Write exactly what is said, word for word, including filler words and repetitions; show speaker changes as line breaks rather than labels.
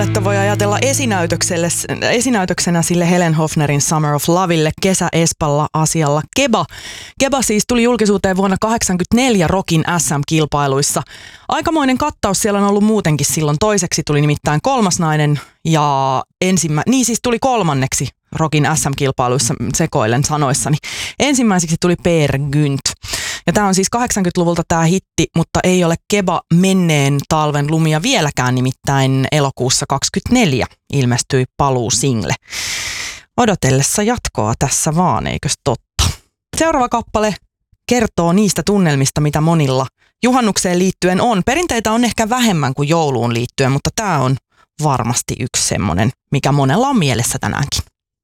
Että voi ajatella esinäytökselle, esinäytöksenä sille Helen Hofnerin Summer of Lovelle kesä-espalla asialla Keba. Keba siis tuli julkisuuteen vuonna kahdeksankymmentäneljä Rockin S M-kilpailuissa. Aikamoinen kattaus siellä on ollut muutenkin silloin. Toiseksi tuli nimittäin Kolmas nainen ja ensimmä, niin siis tuli kolmanneksi Rockin S M-kilpailuissa, sekoilen sanoissani. Ensimmäiseksi tuli Peer Gynt. Ja tämä on siis kahdeksankymmentäluvulta tämä hitti, mutta ei ole Keba menneen talven lumia vieläkään, nimittäin elokuussa kaksikymmentäneljä ilmestyi paluusingle. Odotellessa jatkoa tässä vaan, eikös totta? Seuraava kappale kertoo niistä tunnelmista, mitä monilla juhannukseen liittyen on. Perinteitä on ehkä vähemmän kuin jouluun liittyen, mutta tämä on varmasti yksi semmoinen, mikä monella on mielessä tänäänkin.